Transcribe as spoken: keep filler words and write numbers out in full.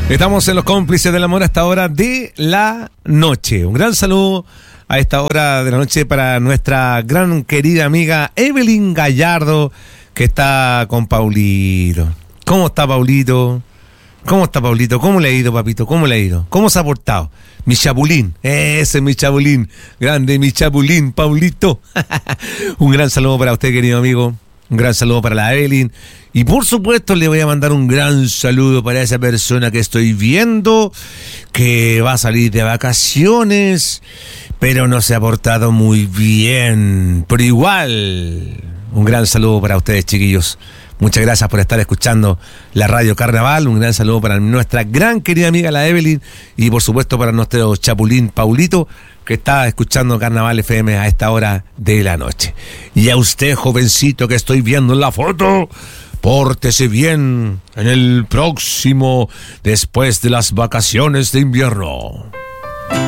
Estamos en los cómplices del amor a esta hora de la noche. Un gran saludo a esta hora de la noche para nuestra gran querida amiga Evelyn Gallardo, que está con Paulito. ¿Cómo está Paulito? ¿Cómo está Paulito? ¿Cómo le ha ido, papito? ¿Cómo le ha ido? ¿Cómo se ha portado? Mi chapulín, ese es mi chapulín. Grande mi chapulín, Paulito. Un gran saludo para usted, querido amigo. Un gran saludo para la Evelyn. Y por supuesto le voy a mandar un gran saludo para esa persona que estoy viendo, que va a salir de vacaciones, pero no se ha portado muy bien. Pero igual, un gran saludo para ustedes, chiquillos. Muchas gracias por estar escuchando la Radio Carnaval. Un gran saludo para nuestra gran querida amiga la Evelyn. Y por supuesto para nuestro chapulín Paulito, que está escuchando Carnaval F M a esta hora de la noche. Y a usted, jovencito, que estoy viendo en la foto, pórtese bien en el próximo, después de las vacaciones de invierno.